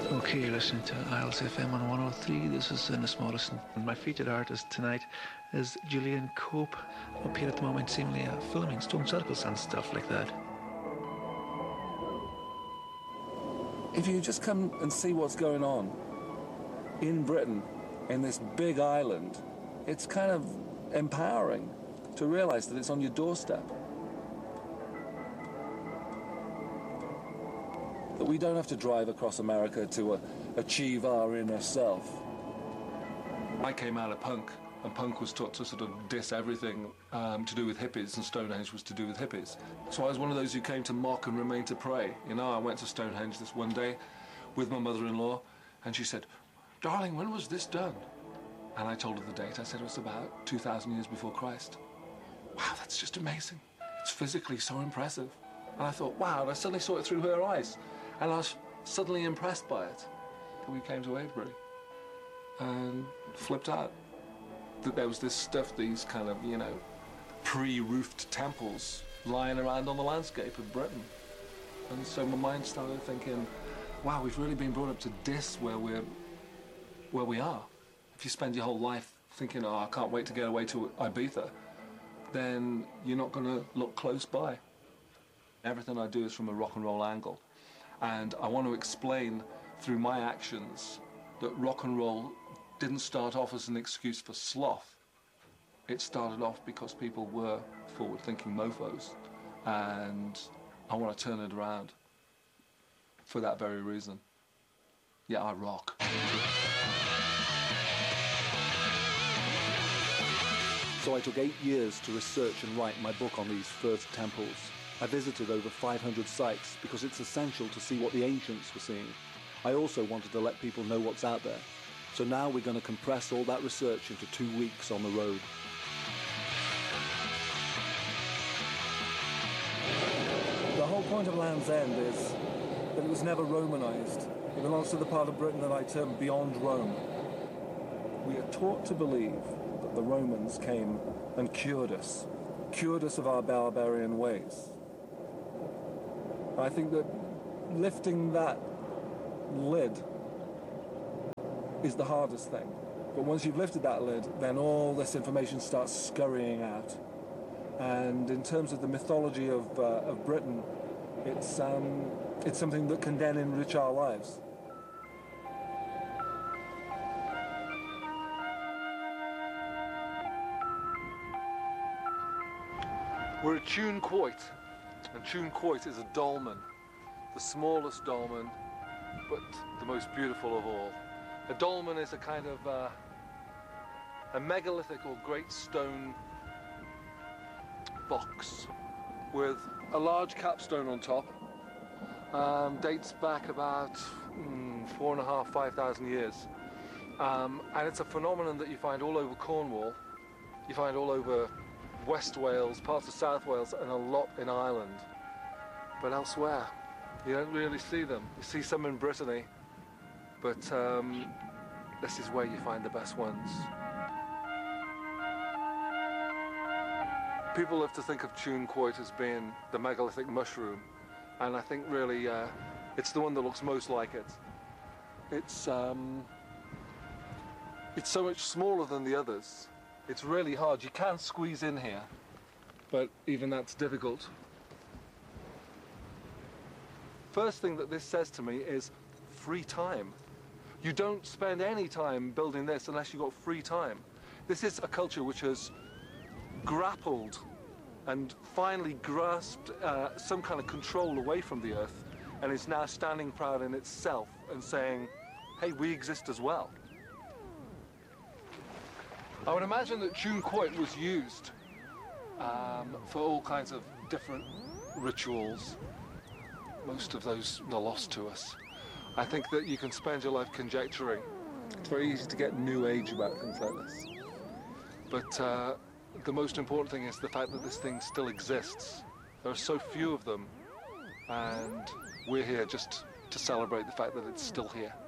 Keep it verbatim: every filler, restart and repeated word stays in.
Okay, you're listening to I E L T S F M on one oh three. This is Ernest Morrison. And my featured artist tonight is Julian Cope, up here at the moment, seemingly uh, filming stone circles and stuff like that. If you just come and see what's going on in Britain, in this big island, it's kind of empowering to realise that it's on your doorstep. That we don't have to drive across America to uh, achieve our inner self. I came out of punk, and punk was taught to sort of diss everything um, to do with hippies, and Stonehenge was to do with hippies. So I was one of those who came to mock and remain to pray. You know, I went to Stonehenge this one day with my mother-in-law, and she said, "Darling, when was this done?" And I told her the date. I said it was about two thousand years before Christ. Wow, that's just amazing. It's physically so impressive. And I thought, wow, and I suddenly saw it through her eyes. And I was suddenly impressed by it. We came to Avebury and flipped out that there was this stuff, these kind of, you know, pre-roofed temples lying around on the landscape of Britain. And so my mind started thinking, wow, we've really been brought up to diss where we're, where we are. If you spend your whole life thinking, oh, I can't wait to get away to Ibiza, then you're not going to look close by. Everything I do is from a rock and roll angle. And I want to explain through my actions that rock and roll didn't start off as an excuse for sloth. It started off because people were forward-thinking mofos. And I want to turn it around for that very reason. Yeah, I rock. So I took eight years to research and write my book on these first temples. I visited over five hundred sites because it's essential to see what the ancients were seeing. I also wanted to let people know what's out there. So now we're going to compress all that research into two weeks on the road. The whole point of Land's End is that it was never Romanized. It belongs to the part of Britain that I term beyond Rome. We are taught to believe that the Romans came and cured us, cured us of our barbarian ways. I think that lifting that lid is the hardest thing. But once you've lifted that lid, then all this information starts scurrying out. And in terms of the mythology of, uh, of Britain, it's, um, it's something that can then enrich our lives. We're at Tune Quoit, and Tune Quoit is a dolmen, the smallest dolmen, but the most beautiful of all. A dolmen is a kind of uh, a megalithic or great stone box with a large capstone on top. Um, dates back about mm, four and a half, five thousand years, um, and it's a phenomenon that you find all over Cornwall. You find all over West Wales, parts of South Wales, and a lot in Ireland. But elsewhere, you don't really see them. You see some in Brittany, but um, this is where you find the best ones. People have to think of Tune Quoit as being the megalithic mushroom, and I think really uh, it's the one that looks most like it. It's, um, it's so much smaller than the others. It's really hard. You can squeeze in here, but even that's difficult. First thing that this says to me is free time. You don't spend any time building this unless you've got free time. This is a culture which has grappled and finally grasped uh, some kind of control away from the earth and is now standing proud in itself and saying, hey, we exist as well. I would imagine that Tune Quoit was used um, for all kinds of different rituals. Most of those are lost to us. I think that you can spend your life conjecturing. It's very easy to get new age about things like this. But uh, the most important thing is the fact that this thing still exists. There are so few of them, and we're here just to celebrate the fact that it's still here.